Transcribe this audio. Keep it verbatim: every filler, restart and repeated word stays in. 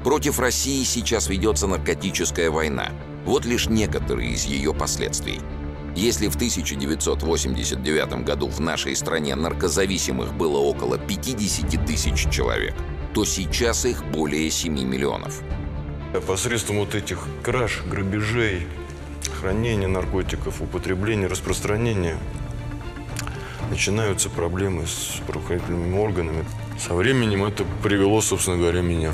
Против России сейчас ведется наркотическая война. Вот лишь некоторые из ее последствий. Если в тысяча девятьсот восемьдесят девятом году в нашей стране наркозависимых было около пятьдесят тысяч человек, то сейчас их более семи миллионов. Посредством вот этих краж, грабежей, хранения наркотиков, употребления, распространения начинаются проблемы с правоохранительными органами. Со временем это привело, собственно говоря, меня